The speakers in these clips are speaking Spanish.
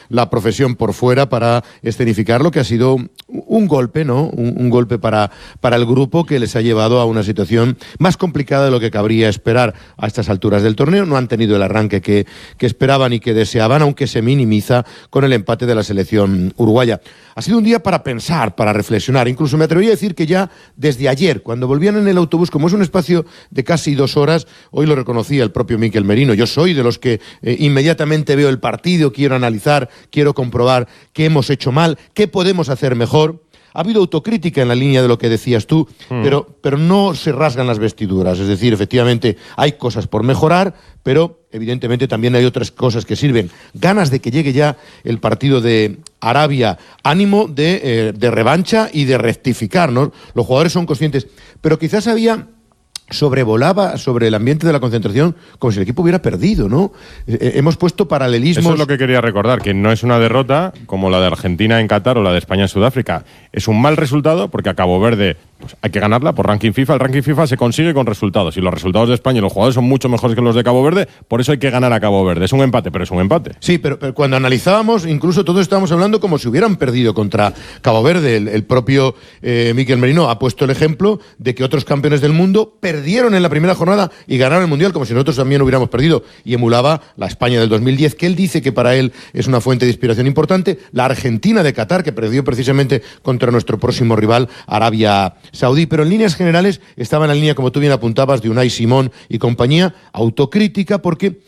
la profesión por fuera para escenificar lo que ha sido un golpe, ¿no? Un golpe para el grupo que les ha llevado a una situación más complicada de lo que cabría esperar a estas alturas del torneo. No han tenido el arranque que esperaban y que deseaban, aunque se minimiza con el empate de la selección uruguaya. Ha sido un día para pensar, para reflexionar. Incluso me atrevería a decir que ya desde ayer, cuando volvían en el autobús, como es un espacio de casi 2 horas, hoy lo reconocía el propio Mikel Merino, yo soy de los que inmediatamente veo el partido, quiero analizar, quiero comprobar qué hemos hecho mal, qué podemos hacer mejor. Ha habido autocrítica en la línea de lo que decías tú, pero no se rasgan las vestiduras. Es decir, efectivamente, hay cosas por mejorar, pero evidentemente también hay otras cosas que sirven. Ganas de que llegue ya el partido de Arabia, ánimo de revancha y de rectificar, ¿no? Los jugadores son conscientes, pero quizás sobrevolaba sobre el ambiente de la concentración como si el equipo hubiera perdido, ¿no? Hemos puesto paralelismos. Eso es lo que quería recordar, que no es una derrota como la de Argentina en Qatar o la de España en Sudáfrica. Es un mal resultado porque a Cabo Verde pues hay que ganarla por ranking FIFA. El ranking FIFA se consigue con resultados y los resultados de España y los jugadores son mucho mejores que los de Cabo Verde, por eso hay que ganar a Cabo Verde. Es un empate, pero es un empate. Sí, pero cuando analizábamos, incluso todos estábamos hablando como si hubieran perdido contra Cabo Verde. El propio Mikel Merino ha puesto el ejemplo de que otros campeones del mundo perdieron en la primera jornada y ganaron el Mundial como si nosotros también hubiéramos perdido, y emulaba la España del 2010, que él dice que para él es una fuente de inspiración importante, la Argentina de Qatar, que perdió precisamente contra nuestro próximo rival, Arabia Saudí. Pero en líneas generales estaba en la línea, como tú bien apuntabas, de Unai Simón y compañía, autocrítica, porque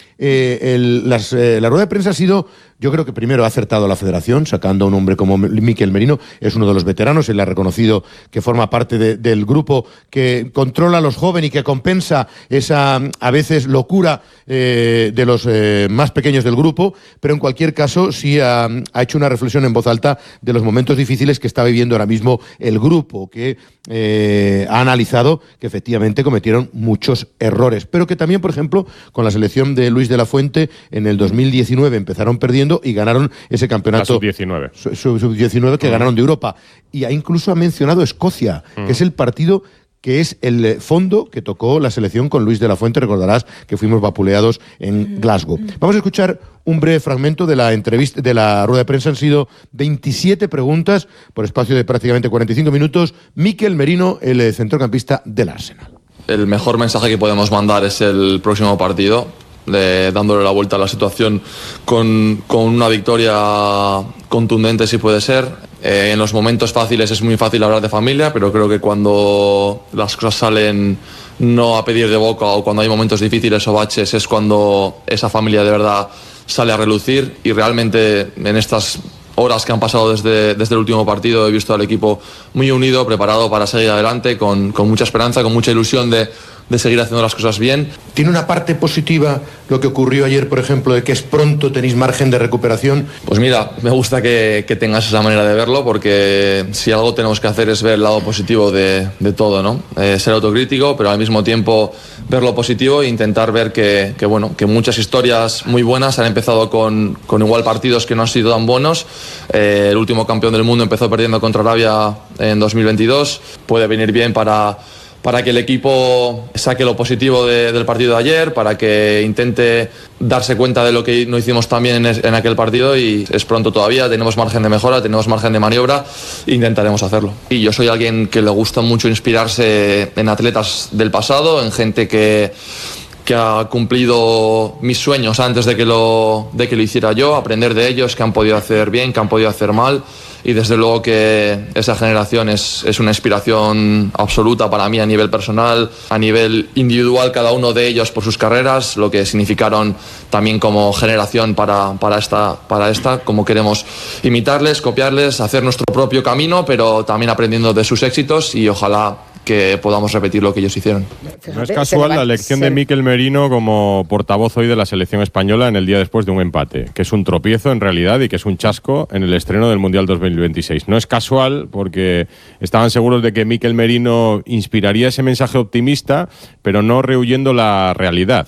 la rueda de prensa ha sido, yo creo que primero ha acertado a la federación, sacando a un hombre como Mikel Merino, es uno de los veteranos, él ha reconocido que forma parte del grupo que controla a los jóvenes y que compensa esa, a veces, locura de los más pequeños del grupo, pero en cualquier caso sí ha hecho una reflexión en voz alta de los momentos difíciles que está viviendo ahora mismo el grupo, que ha analizado que efectivamente cometieron muchos errores, pero que también, por ejemplo, con la selección de Luis de la Fuente en el 2019 empezaron perdiendo y ganaron ese campeonato. Sub-19. Sub-19 que ganaron de Europa. Y incluso ha mencionado Escocia, que es el partido que es el fondo que tocó la selección con Luis de la Fuente. Recordarás que fuimos vapuleados en Glasgow. Vamos a escuchar un breve fragmento de la entrevista, de la rueda de prensa. Han sido 27 preguntas por espacio de prácticamente 45 minutos. Mikel Merino, el centrocampista del Arsenal. El mejor mensaje que podemos mandar es el próximo partido, dándole la vuelta a la situación con una victoria contundente, si puede ser. En los momentos fáciles es muy fácil hablar de familia, pero creo que cuando las cosas salen no a pedir de boca, o cuando hay momentos difíciles o baches, es cuando esa familia de verdad sale a relucir. Y realmente en estas horas que han pasado desde el último partido he visto al equipo muy unido, preparado para seguir adelante, con mucha esperanza, con mucha ilusión de seguir haciendo las cosas bien. ¿Tiene una parte positiva lo que ocurrió ayer, por ejemplo, de que es pronto, tenéis margen de recuperación? Pues mira, me gusta que tengas esa manera de verlo, porque si algo tenemos que hacer es ver el lado positivo de todo, ¿no? Ser autocrítico, pero al mismo tiempo ver lo positivo e intentar ver que muchas historias muy buenas han empezado con igual partidos que no han sido tan buenos. El último campeón del mundo empezó perdiendo contra Arabia en 2022. Puede venir bien para que el equipo saque lo positivo del partido de ayer, para que intente darse cuenta de lo que no hicimos tan bien en aquel partido, y es pronto todavía, tenemos margen de mejora, tenemos margen de maniobra, intentaremos hacerlo. Y yo soy alguien que le gusta mucho inspirarse en atletas del pasado, en gente que ha cumplido mis sueños antes de que lo hiciera yo, aprender de ellos, que han podido hacer bien, que han podido hacer mal. Y desde luego que esa generación es una inspiración absoluta para mí a nivel personal, a nivel individual, cada uno de ellos por sus carreras, lo que significaron también como generación para esta, como queremos imitarles, copiarles, hacer nuestro propio camino, pero también aprendiendo de sus éxitos, y ojalá que podamos repetir lo que ellos hicieron. No es casual la elección de Mikel Merino como portavoz hoy de la selección española en el día después de un empate, que es un tropiezo en realidad y que es un chasco en el estreno del Mundial 2026. No es casual porque estaban seguros de que Mikel Merino inspiraría ese mensaje optimista, pero no rehuyendo la realidad.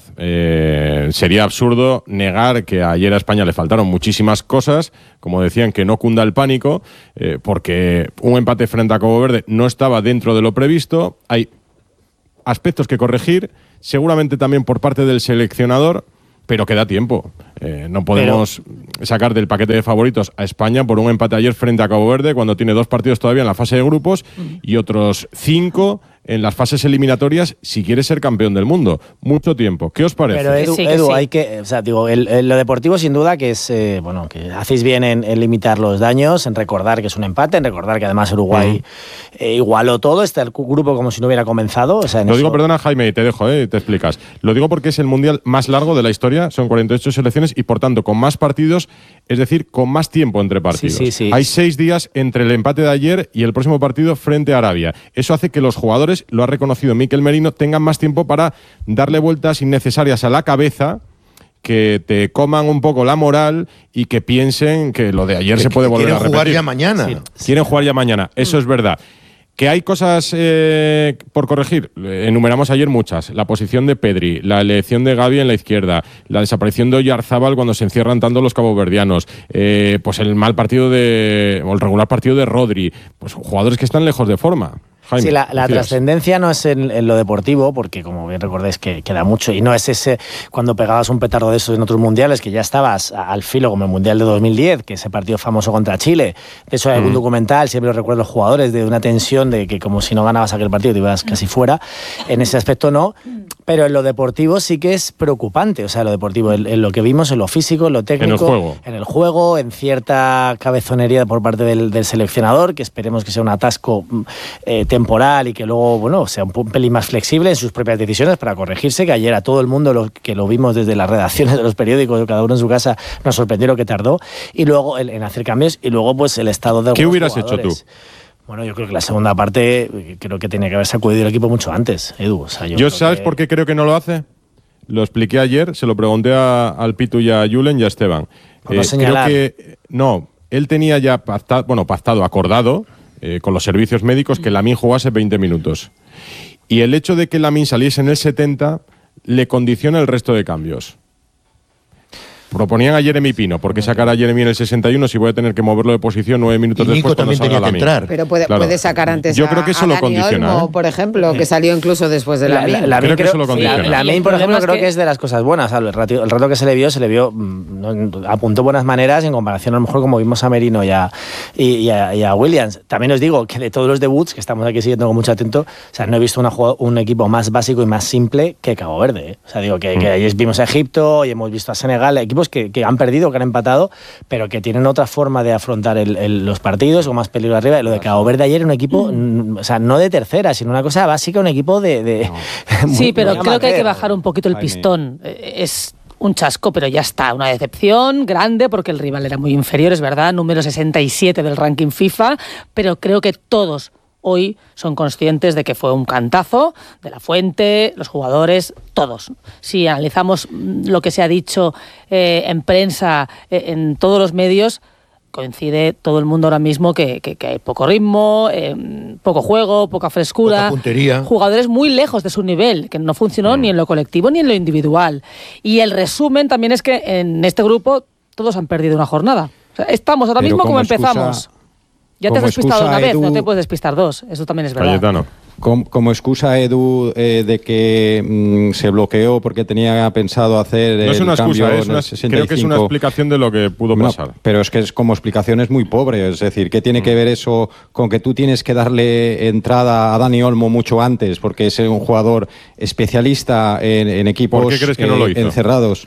Sería absurdo negar que ayer a España le faltaron muchísimas cosas, como decían, que no cunda el pánico, porque un empate frente a Cabo Verde no estaba dentro de lo previsto. Hay aspectos que corregir, seguramente también por parte del seleccionador, pero queda tiempo. No podemos sacar del paquete de favoritos a España por un empate ayer frente a Cabo Verde, cuando tiene 2 partidos todavía en la fase de grupos y otros 5 en las fases eliminatorias si quiere ser campeón del mundo. Mucho tiempo. ¿Qué os parece? Pero Edu, hay que, o sea, digo, lo deportivo sin duda que es, que hacéis bien en limitar los daños, en recordar que es un empate, en recordar que además Uruguay igualó todo, está el grupo como si no hubiera comenzado. O sea, lo digo, perdona Jaime, y te dejo, te explicas. Lo digo porque es el mundial más largo de la historia, son 48 selecciones y por tanto con más partidos, es decir, con más tiempo entre partidos. Sí. Hay 6 días entre el empate de ayer y el próximo partido frente a Arabia. Eso hace que los jugadores, lo ha reconocido Mikel Merino, tengan más tiempo para darle vueltas innecesarias a la cabeza, que te coman un poco la moral y que piensen que lo de ayer se puede volver a repetir. Quieren jugar ya mañana. Quieren jugar ya mañana, eso es verdad. ¿Que hay cosas por corregir? Enumeramos ayer muchas. La posición de Pedri, la elección de Gavi en la izquierda, la desaparición de Oyarzábal cuando se encierran tanto los caboverdianos, pues el mal partido o el regular partido de Rodri, pues jugadores que están lejos de forma. Jaime, sí, la trascendencia no es en lo deportivo, porque como bien recordáis que queda mucho, y no es ese cuando pegabas un petardo de esos en otros mundiales, que ya estabas al filo, como el Mundial de 2010, que ese partido famoso contra Chile. De eso hay algún documental, siempre lo recuerdo los jugadores, de una tensión de que como si no ganabas aquel partido te ibas casi fuera. En ese aspecto no, pero en lo deportivo sí que es preocupante. O sea, lo deportivo, en lo que vimos, en lo físico, en lo técnico, en el juego, en cierta cabezonería por parte del seleccionador, que esperemos que sea un atasco temporal y que luego, sea un pelín más flexible en sus propias decisiones para corregirse, que ayer a todo el mundo, que lo vimos desde las redacciones de los periódicos, cada uno en su casa, nos sorprendió lo que tardó, y luego en hacer cambios, y luego pues el estado de... ¿Qué hubieras hecho tú? Bueno, yo creo que la segunda parte creo que tenía que haberse acudido el equipo mucho antes, Edu. O sea, yo ¿sabes por qué creo que no lo hace? Lo expliqué ayer, se lo pregunté al Pitu y a Julen y a Esteban. Creo que él tenía ya pactado, acordado con los servicios médicos que Lamine jugase 20 minutos. Y el hecho de que Lamine saliese en el 70 le condiciona el resto de cambios. Proponían a Jeremy Pino, porque sacar a Jeremy en el 61 si voy a tener que moverlo de posición 9 minutos y después también tenía que entrar. Pero puede sacar antes yo creo que eso a lo Dani condiciona, Olmo, por ejemplo, que salió incluso después de creo que eso lo condiciona. Lamine, por ejemplo, creo que es de las cosas buenas. El rato que se le vio apuntó buenas maneras en comparación a lo mejor como vimos a Merino y a Williams. También os digo que de todos los debuts, que estamos aquí siguiendo con mucho atento, o sea, no he visto un equipo más básico y más simple que Cabo Verde. O sea, digo que ayer vimos a Egipto y hemos visto a Senegal, equipos que han perdido, que han empatado, pero que tienen otra forma de afrontar los partidos con más peligro arriba. Y lo de Cabo Verde ayer era un equipo, o sea, no de tercera, sino una cosa básica, un equipo de sí, pero creo que hay que bajar un poquito el pistón. Es un chasco, pero ya está. Una decepción grande porque el rival era muy inferior, es verdad, número 67 del ranking FIFA, pero creo que todos hoy son conscientes de que fue un cantazo de la Fuente, los jugadores, todos. Si analizamos lo que se ha dicho en prensa, en todos los medios, coincide todo el mundo ahora mismo que hay poco ritmo, poco juego, poca frescura, poca puntería. Jugadores muy lejos de su nivel, que no funcionó ni en lo colectivo ni en lo individual. Y el resumen también es que en este grupo todos han perdido una jornada. O sea, estamos ahora mismo como empezamos. Ya te has despistado una vez, no te puedes despistar dos. Eso también es verdad. Cayetano. Como excusa, Edu, de que se bloqueó porque tenía pensado hacer no es una el cambio excusa, en el 65. Creo que es una explicación de lo que pudo pasar. Pero es que como explicación es muy pobre. Es decir, ¿qué tiene que ver eso con que tú tienes que darle entrada a Dani Olmo mucho antes? Porque es un jugador especialista en equipos ¿Por qué crees que no lo hizo? encerrados.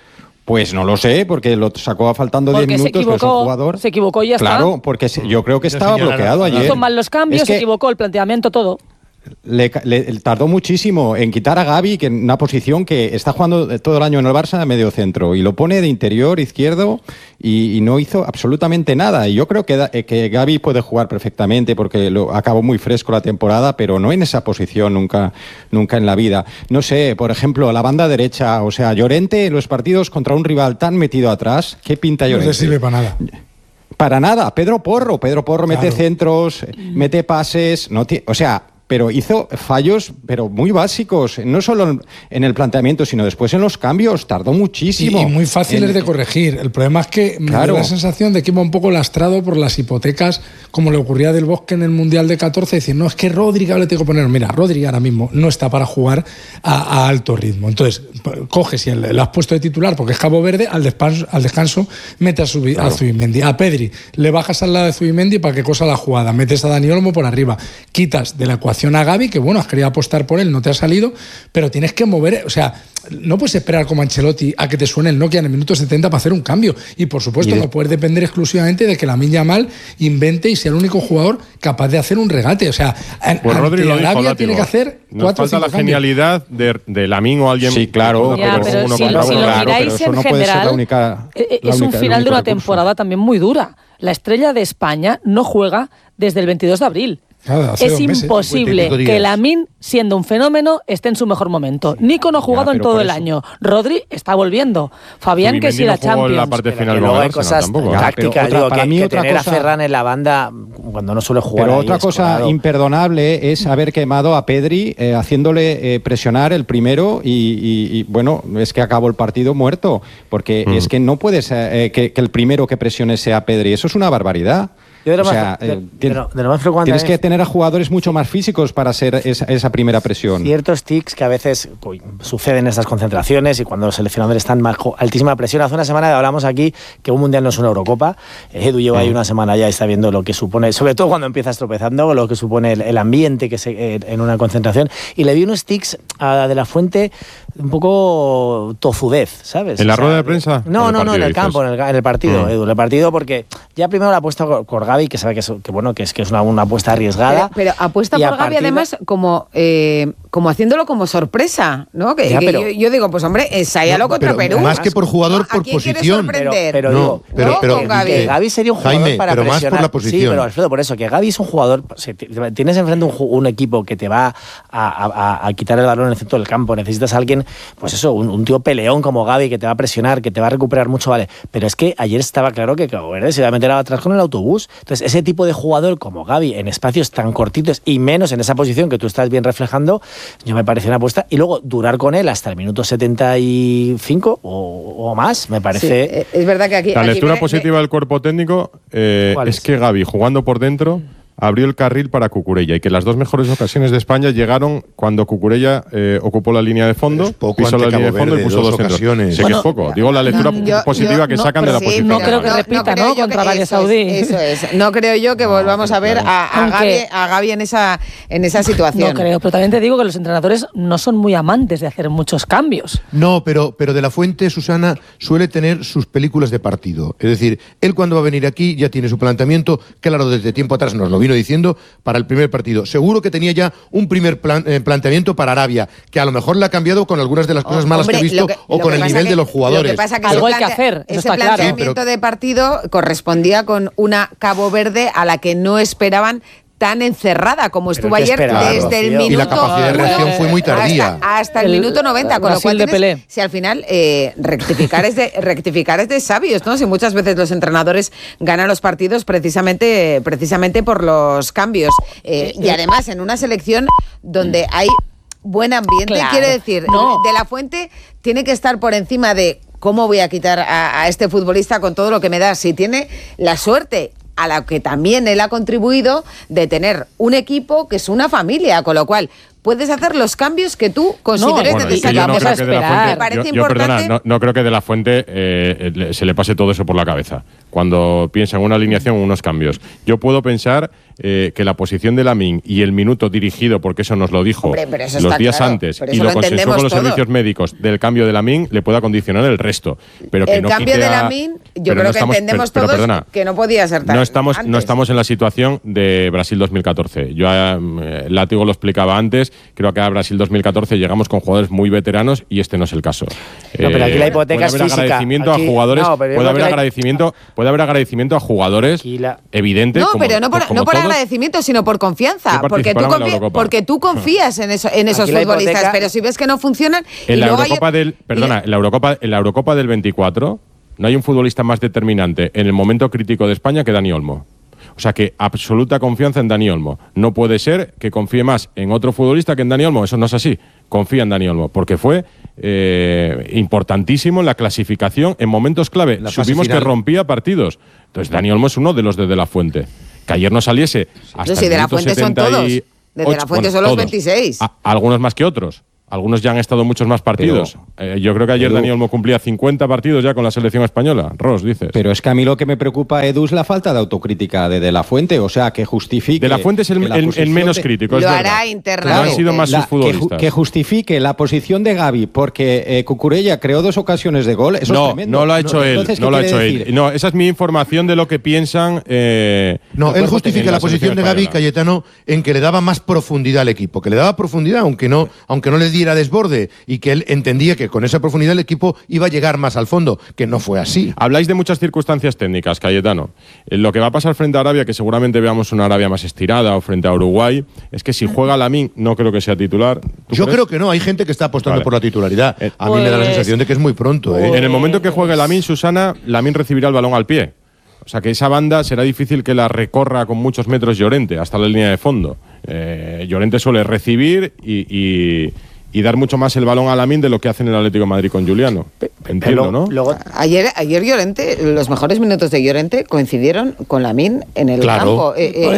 Pues no lo sé, porque lo sacó faltando 10 minutos, pero es un jugador... Se equivocó y ya está. Claro, porque yo creo que estaba bloqueado ayer. Hizo mal los cambios, se equivocó el planteamiento, todo. Le tardó muchísimo en quitar a Gavi, que en una posición que está jugando todo el año en el Barça de medio centro, y lo pone de interior izquierdo y no hizo absolutamente nada. Y yo creo que Gavi puede jugar perfectamente porque acabó muy fresco la temporada, pero no en esa posición nunca en la vida. No sé, por ejemplo, la banda derecha, o sea, Llorente en los partidos contra un rival tan metido atrás, ¿qué pinta Llorente? No le sirve para nada. Para nada. Pedro Porro mete centros, mete pases, o sea... pero hizo fallos, pero muy básicos, no solo en el planteamiento, sino después en los cambios, tardó muchísimo. Y muy fáciles de corregir. El problema es que me da la sensación de que iba un poco lastrado por las hipotecas, como le ocurría a Del Bosque en el Mundial de 14, decir, no, es que Rodri, le tengo que poner, mira, Rodri ahora mismo no está para jugar a alto ritmo. Entonces, coges y lo has puesto de titular porque es Cabo Verde, al descanso mete a Zubimendi. A Pedri le bajas al lado de Zubimendi para que cosa la jugada, metes a Dani Olmo por arriba, quitas de la ecuación a Gavi, que bueno, has querido apostar por él, no te ha salido, pero tienes que mover, o sea, no puedes esperar como Ancelotti a que te suene el Nokia en el minuto 70 para hacer un cambio. Y por supuesto no puedes depender exclusivamente de que Lamine Yamal invente y sea el único jugador capaz de hacer un regate. O sea, pues Rodri lo dijo, tiene que hacer 4 o 5 falta la genialidad de Lamine o alguien. Sí, claro. Pero si lo miráis en general, es un final de una temporada también muy dura. La estrella de España no juega desde el 22 de abril. Es imposible que Lamine, siendo un fenómeno, esté en su mejor momento. Nico no ha jugado en todo el año. Rodri está volviendo. Fabián, que sí, la Champions. La parte final luego hay cosas tácticas. Para mí, otra cosa, a Ferran en la banda cuando no suele jugar. Pero otra cosa imperdonable es haber quemado a Pedri haciéndole presionar el primero y bueno, es que acabó el partido muerto. Porque es que no puedes que el primero que presione sea Pedri. Eso es una barbaridad. Tienes que tener a jugadores mucho más físicos para hacer esa primera presión. Ciertos tics que a veces suceden en estas concentraciones y cuando los seleccionadores están bajo altísima presión. Hace una semana hablamos aquí que un mundial no es una Eurocopa. Edu lleva ahí una semana ya y está viendo lo que supone, sobre todo cuando empiezas tropezando, lo que supone el ambiente que en una concentración. Y le vi unos tics a De la Fuente un poco tozudez, ¿sabes? ¿En la rueda de prensa? No, en el campo, en el partido, Edu. En el partido, porque ya primero la apuesta por Gavi, que sabe que es una apuesta arriesgada. Pero apuesta por Gavi, además, como haciéndolo como sorpresa, ¿no? Yo digo, pues hombre, ensáyalo contra Perú. Más que por jugador, por posición. Pero con Gavi. Gavi sería un jugador para pero presionar. Más por la posición. Sí, pero Alfredo, por eso, que Gavi es un jugador. Si tienes enfrente un equipo que te va a quitar el balón en el centro del campo, necesitas a alguien, pues eso, un tío peleón como Gavi que te va a presionar, que te va a recuperar mucho, vale. Pero es que ayer estaba claro que Cabo Verde se iba a meter atrás con el autobús. Entonces, ese tipo de jugador como Gavi en espacios tan cortitos y menos en esa posición que tú estás bien reflejando, yo me parece una apuesta. Y luego durar con él hasta el minuto 75 o más, me parece. Sí, es verdad que aquí. La lectura positiva del cuerpo técnico es que Gavi, jugando por dentro, abrió el carril para Cucurella y que las dos mejores ocasiones de España llegaron cuando Cucurella ocupó la línea de fondo, pisó la línea de fondo y puso dos centros. Sé que es poco. Digo la lectura positiva que sacan de la posición. No creo que repita, ¿no? Contra Arabia Saudí. Eso es. No creo yo que volvamos a ver a Gavi en esa situación. No creo, pero también te digo que los entrenadores no son muy amantes de hacer muchos cambios. No, pero De la Fuente, Susana, suele tener sus películas de partido. Es decir, él cuando va a venir aquí ya tiene su planteamiento, claro, desde tiempo atrás nos lo vino diciendo para el primer partido. Seguro que tenía ya un primer planteamiento para Arabia, que a lo mejor le ha cambiado con algunas de las cosas malas que he visto o con el nivel de los jugadores. Lo que pasa que algo hay que hacer, eso está claro. Ese planteamiento de partido correspondía con una Cabo Verde a la que no esperaban tan encerrada como estuvo ayer desde el minuto. Y la capacidad de reacción fue muy tardía. Hasta el minuto 90, con lo cual si al final rectificar es de sabios, ¿no? Si muchas veces los entrenadores ganan los partidos precisamente por los cambios. Y además en una selección donde hay buen ambiente, quiere decir, De la Fuente tiene que estar por encima de cómo voy a quitar a este futbolista con todo lo que me da. Si tiene la suerte, a la que también él ha contribuido, de tener un equipo que es una familia, con lo cual puedes hacer los cambios que tú consideres necesarios. Vamos a esperar. Me parece importante. Perdona, no creo que De la Fuente se le pase todo eso por la cabeza cuando piensa en una alineación o unos cambios. Yo puedo pensar que la posición de Lamine y el minuto dirigido, porque eso nos lo dijo los días antes, y lo consensuó con los servicios médicos del cambio de Lamine, le pueda condicionar el resto. Pero que el cambio de Lamine, yo creo que entendemos todos que no podía ser tan antes. No estamos en la situación de Brasil 2014. Yo Látigo lo explicaba antes. Creo que a Brasil 2014 llegamos con jugadores muy veteranos y este no es el caso. No, pero aquí la hipoteca es física. Agradecimiento a jugadores, puede haber agradecimiento a jugadores evidentes. No, pero no por agradecimiento, sino por confianza. Porque tú confías en esos futbolistas, pero si ves que no funcionan. En la Eurocopa del 24 no hay un futbolista más determinante en el momento crítico de España que Dani Olmo. O sea que absoluta confianza en Dani Olmo. No puede ser que confíe más en otro futbolista que en Dani Olmo. Eso no es así. Confía en Dani Olmo, porque fue importantísimo en la clasificación en momentos clave. Supimos que rompía partidos. Entonces Dani Olmo es uno de los de La Fuente. Que ayer no saliese hasta el minuto 78. Son todos. De La Fuente son los 26. Algunos más que otros. Algunos ya han estado muchos más partidos. Yo creo que ayer Dani Olmo cumplía 50 partidos ya con la selección española. Ross, dices. Pero es que a mí lo que me preocupa, Edu, es la falta de autocrítica de La Fuente. O sea, que justifique... De La Fuente es el menos crítico. Lo hará internamente. No han sido más sus futbolistas. Que justifique la posición de Gavi porque Cucurella creó 2 ocasiones de gol. Eso es tremendo. No lo ha hecho él. Entonces, no lo ha hecho él. No, esa es mi información de lo que piensan. Él justifica la posición de Gavi, Cayetano, en que le daba más profundidad al equipo. Que le daba profundidad, aunque no le diera desborde, y que él entendía que con esa profundidad el equipo iba a llegar más al fondo, que no fue así. Habláis de muchas circunstancias técnicas, Cayetano. Lo que va a pasar frente a Arabia, que seguramente veamos una Arabia más estirada, o frente a Uruguay, es que si juega Lamine, no creo que sea titular. Yo creo que no, hay gente que está apostando por la titularidad. A mí me da la sensación de que es muy pronto. En el momento que juegue Lamine, Susana, Lamine recibirá el balón al pie. O sea que esa banda será difícil que la recorra con muchos metros Llorente, hasta la línea de fondo. Llorente suele recibir y dar mucho más el balón a Lamine de lo que hace en el Atlético de Madrid con Juliano. Entiendo, ¿no? Luego, ayer Llorente, los mejores minutos de Llorente coincidieron con Lamine en el campo.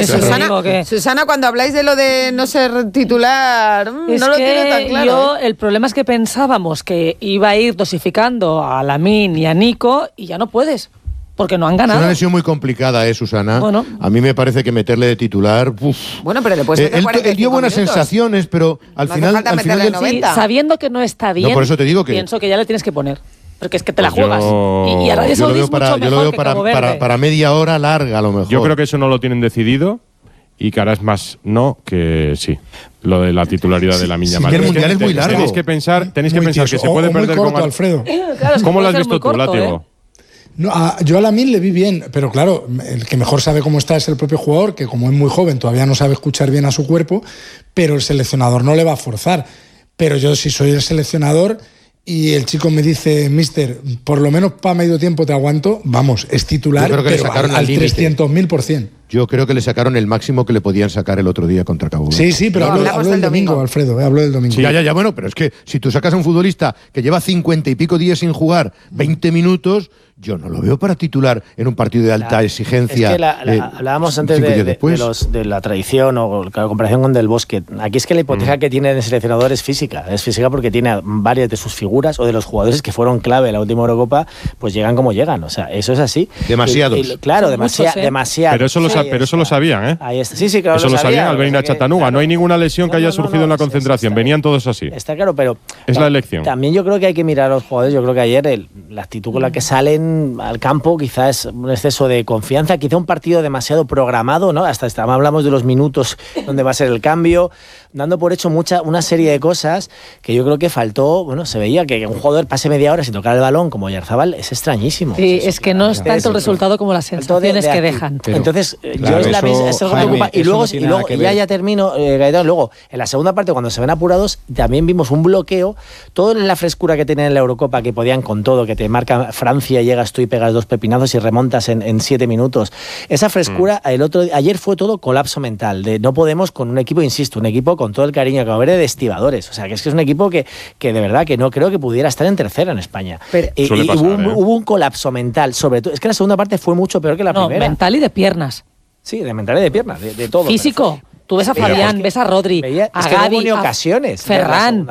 Susana, cuando habláis de lo de no ser titular, no lo tiene tan claro. El problema es que pensábamos que iba a ir dosificando a Lamine y a Nico y ya no puedes. Porque no han ganado. Es una lesión muy complicada, Susana. Bueno, a mí me parece que meterle de titular... Bueno, pero le puedes meter él dio buenas sensaciones, pero al final sabiendo que no está bien, por eso te digo que pienso que ya le tienes que poner. Porque es que te la juegas. Y Arabia Saudí es mucho mejor. Yo lo veo para media hora larga, a lo mejor. Yo creo que eso no lo tienen decidido y que ahora es más no que sí. Lo de la titularidad de Lamine Yamal. El Mundial es muy largo. Tenéis que pensar que se puede perder con Alfredo. ¿Cómo lo has visto tú, Látigo? No, yo a Lamine le vi bien, pero claro, el que mejor sabe cómo está es el propio jugador, que como es muy joven todavía no sabe escuchar bien a su cuerpo, pero el seleccionador no le va a forzar. Pero yo, si soy el seleccionador y el chico me dice, mister, por lo menos para medio tiempo te aguanto, vamos, es titular, pero al 300.000%. Yo creo que le sacaron el máximo que le podían sacar el otro día contra Cabo Verde. Sí, pero hablo del domingo, Alfredo, hablo del domingo. Sí, ya, bueno, pero es que si tú sacas a un futbolista que lleva 50 y pico días sin jugar, 20 minutos, yo no lo veo para titular en un partido de alta exigencia. Es que hablábamos antes de la tradición o la comparación con Del Bosque. Aquí es que la hipoteca que tiene el seleccionador es física. Es física porque tiene varias de sus figuras o de los jugadores que fueron clave en la última Eurocopa, pues llegan como llegan. O sea, eso es así. Demasiados. Claro, demasiado. Pero eso lo sabían, ¿eh? Ahí está. Sí, claro. Eso lo sabían al venir a Chattanooga. Claro, no hay ninguna lesión que haya surgido en la concentración. Venían todos así. Está claro, pero... Es la elección. También yo creo que hay que mirar a los jugadores. Yo creo que ayer la actitud con la que salen al campo quizás es un exceso de confianza, quizá un partido demasiado programado, ¿no? Hasta hablamos de los minutos donde va a ser el cambio, dando por hecho una serie de cosas que yo creo que faltó. Bueno, se veía que un jugador pase media hora sin tocar el balón como Oyarzabal es extrañísimo. Sí, es que no es tanto el resultado como las sensaciones que dejan. Entonces, yo es algo que me preocupa. Y luego ya termino, Gaetano, luego en la segunda parte, cuando se ven apurados, también vimos un bloqueo, todo en la frescura que tenían en la Eurocopa, que podían con todo, que te marca Francia, llegas tú y pegas dos pepinazos y remontas en 7 minutos. Esa frescura, ayer fue todo colapso mental, de no podemos con un equipo, insisto, un equipo con todo el cariño que va a haber de estibadores. O sea, que es un equipo que de verdad que no creo que pudiera estar en tercera en España. Hubo un colapso mental, sobre todo. Es que la segunda parte fue mucho peor que la primera. Mental y de piernas. Sí, de mental y de piernas, de todo. Físico. Tú ves a Fabián, ves a Rodri, a Gavi, ocasiones, Ferran,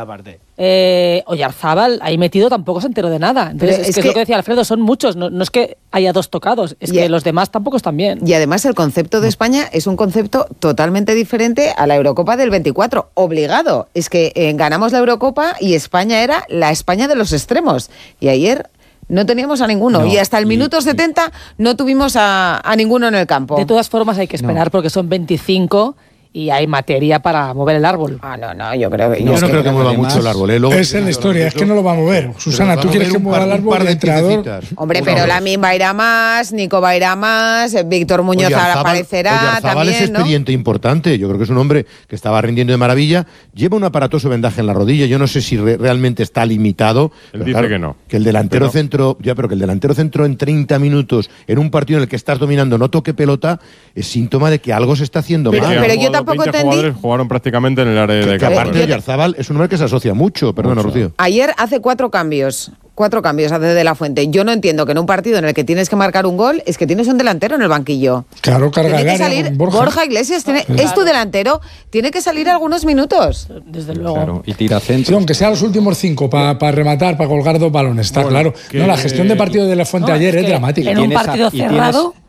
Oyarzabal, ahí metido tampoco se enteró de nada. Entonces, es lo que decía Alfredo, son muchos, no es que haya dos tocados, es que los demás tampoco están bien. Y además el concepto de España es un concepto totalmente diferente a la Eurocopa del 24, obligado. Es que ganamos la Eurocopa y España era la España de los extremos. Y ayer... no teníamos a ninguno y hasta el minuto 70 no tuvimos a ninguno en el campo. De todas formas hay que esperar porque son 25 y hay materia para mover el árbol. No, yo creo que... Yo no creo que mueva mucho el árbol. Luego esa es la historia, es que no lo va a mover. Susana, ¿tú quieres que mueva el árbol? Hombre, pero Lamine va a ir a más, Nico va a ir a más, Víctor Muñoz aparecerá también, es expediente importante. Yo creo que es un hombre que estaba rindiendo de maravilla. Lleva un aparatoso vendaje en la rodilla. Yo no sé si realmente está limitado. Él dice que no. Que el delantero centro, pero que el delantero centro en 30 minutos en un partido en el que estás dominando no toque pelota es síntoma de que algo se está haciendo mal. Pero yo tampoco entendí. Jugadores jugaron prácticamente en el área de campo. Aparte, Oyarzábal es un hombre que se asocia mucho. Perdona, Rocío. Ayer hace 4 cambios. 4 cambios hace De La Fuente. Yo no entiendo que en un partido en el que tienes que marcar un gol es que tienes un delantero en el banquillo. Claro, carga el área salir con Borja Iglesias es tu delantero, tiene que salir algunos minutos. Desde luego. Claro, y tira centro. Sí, aunque sea los últimos 5 para rematar, para colgar 2 balones, está claro. No, la gestión de partido de De La Fuente ayer es dramática. En un partido cerrado.